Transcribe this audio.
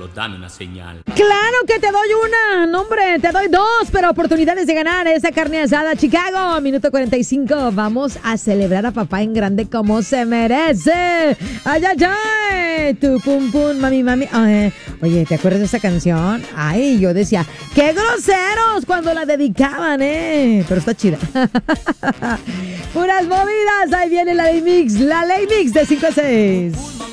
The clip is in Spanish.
solo dame una señal. Claro que te doy una, no hombre, te doy dos, pero oportunidades de ganar esa carne asada. Chicago, minuto 45. Vamos a celebrar a papá en grande como se merece. Ay, ay, ay. Tu pum pum, mami, mami. Ay, oye, ¿te acuerdas de esa canción? Ay, yo decía, qué groseros cuando la dedicaban, pero está chida. Puras movidas, ahí viene la Ley Mix de 5 a 6.